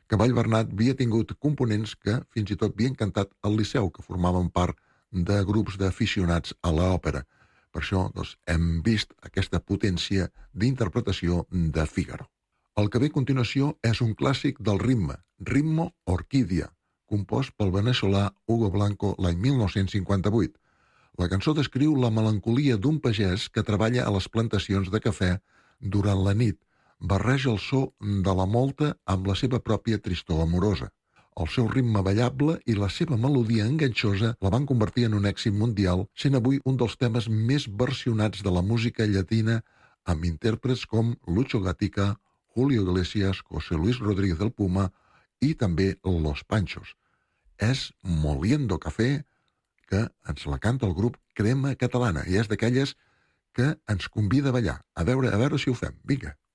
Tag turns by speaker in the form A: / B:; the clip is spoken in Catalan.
A: que Vallbernat havia tingut components que fins i tot havien cantat al Liceu, que formaven part de grups d'aficionats a l'òpera. Per això hem vist aquesta potència d'interpretació de Fígaro. El que ve a continuació és un clàssic del ritme, Ritmo Orquídea, compost pel veneçolà Hugo Blanco l'any 1958. La cançó descriu la melancolia d'un pagès que treballa a les plantacions de cafè durant la nit. Barreja el so de la molta amb la seva pròpia tristor amorosa. El seu ritme ballable i la seva melodia enganxosa la van convertir en un èxit mundial, sent avui un dels temes més versionats de la música llatina, amb intèrprets com Lucho Gatica, Julio Iglesias, José Luis Rodríguez del Puma i també Los Panchos. És Moliendo Café, que ens la canta el grup Crema Catalana, i és d'aquelles que ens convida a ballar. A veure si ho fem. Vinga.